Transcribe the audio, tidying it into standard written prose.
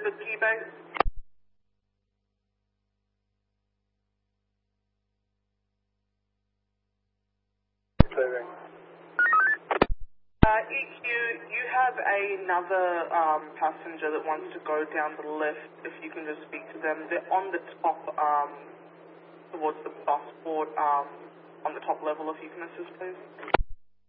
with Keybase. EQ, you have another passenger that wants to go down the lift. If you can just speak to them. They're on the top, towards the bus board, on the top level. If you can assist, please.